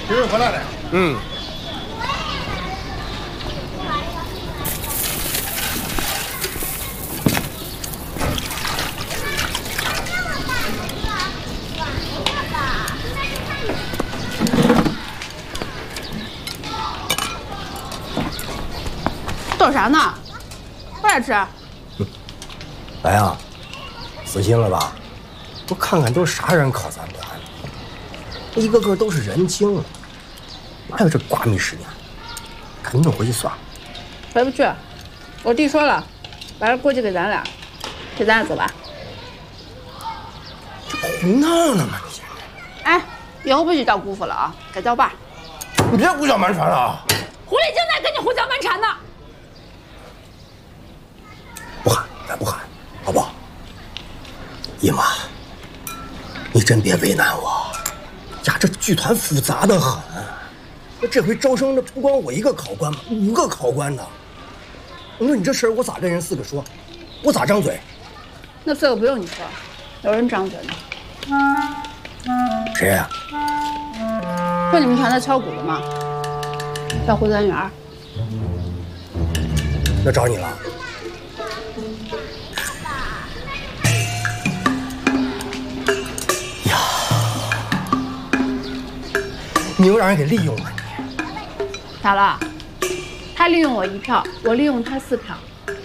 今儿回来了。 嗯。 等啥呢？快点吃。 来呀，死心了吧？我看看都是啥人靠咱管，一个个都是人精，哪有这瓜米时间？赶紧回去算。 回不去，我弟说了，把这过继给咱俩，给咱俩走吧。 这胡闹呢吗？你现在？哎，以后不许叫姑父了啊，该叫爸。 你别胡搅蛮缠了啊！ 狐狸精在跟你胡搅蛮缠呢。 不喊，咱不喊，好不好？姨妈，你真别为难我呀！这剧团复杂的很，这回招生的不光我一个考官嘛，5个考官呢。我说你这事儿我咋跟人4个说？我咋张嘴？ 那4个不用你说，有人张嘴呢。 谁呀？ 就你们团的敲鼓的吗？叫胡三元。 那找你了？呀，你又让人给利用了你。 咋了？他利用我1票，我利用他4票。